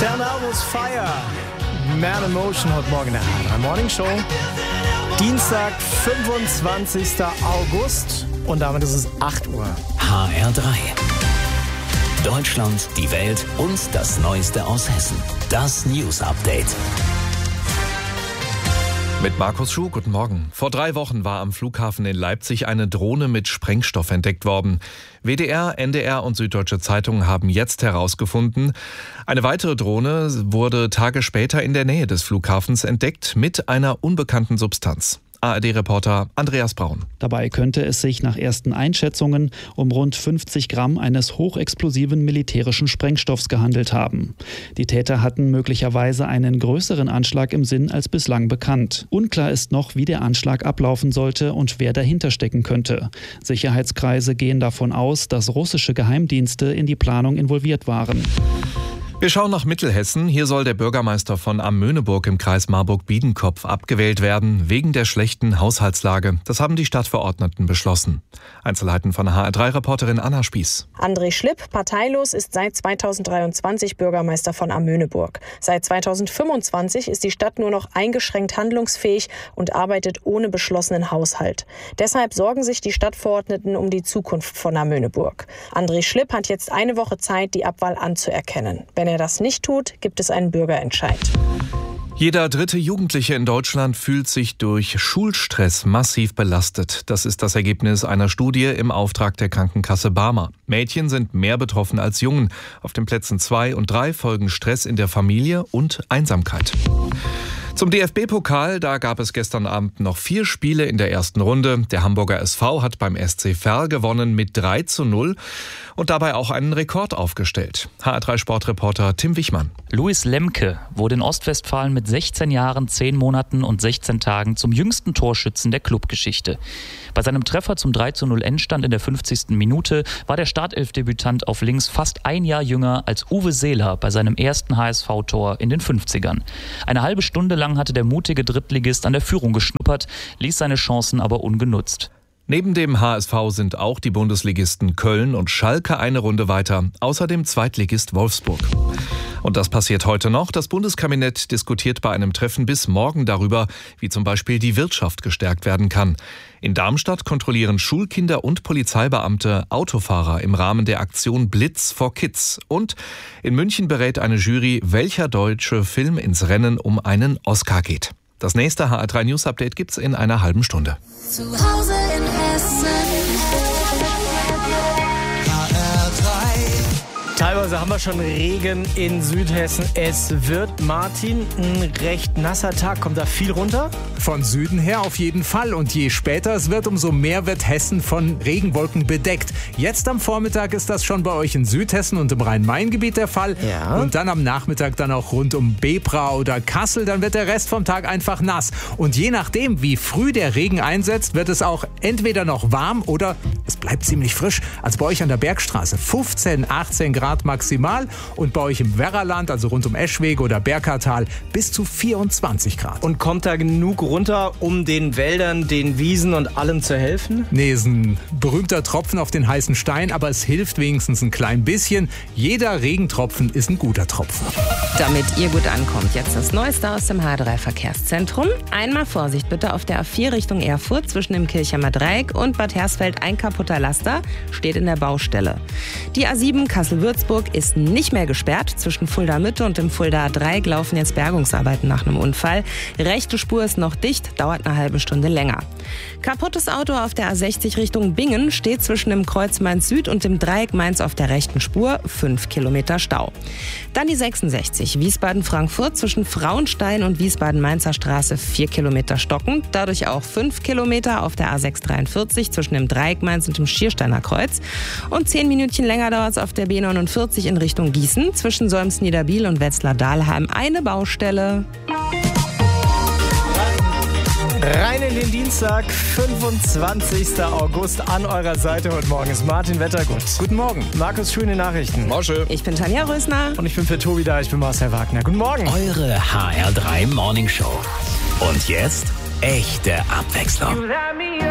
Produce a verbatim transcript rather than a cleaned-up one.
Xernavos Fire. Man in Motion heute Morgen in der H R drei Morning Show. Dienstag, fünfundzwanzigster August und damit ist es acht Uhr. H R drei. Deutschland, die Welt und das Neueste aus Hessen. Das News Update. Mit Markus Schuh, guten Morgen. Vor drei Wochen war am Flughafen in Leipzig eine Drohne mit Sprengstoff entdeckt worden. W D R, N D R und Süddeutsche Zeitung haben jetzt herausgefunden, eine weitere Drohne wurde Tage später in der Nähe des Flughafens entdeckt mit einer unbekannten Substanz. A R D-Reporter Andreas Braun. Dabei könnte es sich nach ersten Einschätzungen um rund fünfzig Gramm eines hochexplosiven militärischen Sprengstoffs gehandelt haben. Die Täter hatten möglicherweise einen größeren Anschlag im Sinn als bislang bekannt. Unklar ist noch, wie der Anschlag ablaufen sollte und wer dahinter stecken könnte. Sicherheitskreise gehen davon aus, dass russische Geheimdienste in die Planung involviert waren. Wir schauen nach Mittelhessen. Hier soll der Bürgermeister von Am-Möhneburg im Kreis Marburg-Biedenkopf abgewählt werden, wegen der schlechten Haushaltslage. Das haben die Stadtverordneten beschlossen. Einzelheiten von H R drei-Reporterin Anna Spieß. André Schlipp, parteilos, ist seit zweitausenddreiundzwanzig Bürgermeister von Am-Möhneburg. Seit zweitausendfünfundzwanzig ist die Stadt nur noch eingeschränkt handlungsfähig und arbeitet ohne beschlossenen Haushalt. Deshalb sorgen sich die Stadtverordneten um die Zukunft von Am-Möhneburg. André Schlipp hat jetzt eine Woche Zeit, die Abwahl anzuerkennen. Wenn er das nicht tut, gibt es einen Bürgerentscheid. Jeder dritte Jugendliche in Deutschland fühlt sich durch Schulstress massiv belastet. Das ist das Ergebnis einer Studie im Auftrag der Krankenkasse Barmer. Mädchen sind mehr betroffen als Jungen. Auf den Plätzen zwei und drei folgen Stress in der Familie und Einsamkeit. Zum D F B-Pokal, da gab es gestern Abend noch vier Spiele in der ersten Runde. Der Hamburger S V hat beim S C Verl gewonnen mit drei zu null und dabei auch einen Rekord aufgestellt. H R drei-Sportreporter Tim Wichmann. Luis Lemke wurde in Ostwestfalen mit sechzehn Jahren, zehn Monaten und sechzehn Tagen zum jüngsten Torschützen der Clubgeschichte. Bei seinem Treffer zum drei zu null Endstand in der fünfzigsten Minute war der Startelfdebütant auf links fast ein Jahr jünger als Uwe Seeler bei seinem ersten H S V-Tor in den fünfzigern. Eine halbe Stunde lang hatte der mutige Drittligist an der Führung geschnuppert, ließ seine Chancen aber ungenutzt. Neben dem H S V sind auch die Bundesligisten Köln und Schalke eine Runde weiter, außerdem Zweitligist Wolfsburg. Und das passiert heute noch. Das Bundeskabinett diskutiert bei einem Treffen bis morgen darüber, wie zum Beispiel die Wirtschaft gestärkt werden kann. In Darmstadt kontrollieren Schulkinder und Polizeibeamte Autofahrer im Rahmen der Aktion Blitz for Kids. Und in München berät eine Jury, welcher deutsche Film ins Rennen um einen Oscar geht. Das nächste H R drei News Update gibt's in einer halben Stunde. Zu Hause in Hessen. H R drei. Teilweise haben wir schon Regen in Südhessen. Es wird, Martin, ein recht nasser Tag. Kommt da viel runter? Von Süden her auf jeden Fall. Und je später es wird, umso mehr wird Hessen von Regenwolken bedeckt. Jetzt am Vormittag ist das schon bei euch in Südhessen und im Rhein-Main-Gebiet der Fall. Ja. Und dann am Nachmittag dann auch rund um Bebra oder Kassel. Dann wird der Rest vom Tag einfach nass. Und je nachdem, wie früh der Regen einsetzt, wird es auch entweder noch warm oder es bleibt ziemlich frisch. Also bei euch an der Bergstraße fünfzehn, achtzehn Grad maximal und bei euch im Werraland, also rund um Eschwege oder Berkertal, bis zu vierundzwanzig Grad. Und kommt da genug runter, um den Wäldern, den Wiesen und allem zu helfen? Nee, ist ein berühmter Tropfen auf den heißen Stein, aber es hilft wenigstens ein klein bisschen. Jeder Regentropfen ist ein guter Tropfen. Damit ihr gut ankommt, jetzt das Neueste aus dem H R drei Verkehrszentrum. Einmal Vorsicht bitte auf der A vier Richtung Erfurt zwischen dem Kirchheimer Dreieck und Bad Hersfeld. Ein kaputter Laster steht in der Baustelle. Die A sieben Kassel-Würzburg ist nicht mehr gesperrt. Zwischen Fulda Mitte und dem Fulda Dreieck laufen jetzt Bergungsarbeiten nach einem Unfall. Rechte Spur ist noch dicht, dauert eine halbe Stunde länger. Kaputtes Auto auf der A sechzig Richtung Bingen steht zwischen dem Kreuz Mainz Süd und dem Dreieck Mainz auf der rechten Spur. Fünf Kilometer Stau. Dann die sechsundsechzig Wiesbaden-Frankfurt zwischen Frauenstein und Wiesbaden-Mainzer Straße. Vier Kilometer stockend, dadurch auch fünf Kilometer auf der A sechs dreiundvierzig zwischen dem Dreieck Mainz und dem Schiersteiner Kreuz. Und zehn Minütchen länger dauert es auf der B neunundvierzig in Richtung Gießen zwischen Solms-Niederbiel und Wetzlar-Dahlheim. Eine Baustelle. Rein in den Dienstag, fünfundzwanzigster August an eurer Seite. Heute Morgen ist Martin Wettergut. Guten Morgen. Markus Schöne Nachrichten. Mosche. Ich bin Tanja Rösner. Und ich bin für Tobi da, ich bin Marcel Wagner. Guten Morgen. Eure H R drei Morning Show. Und jetzt echte Abwechslung.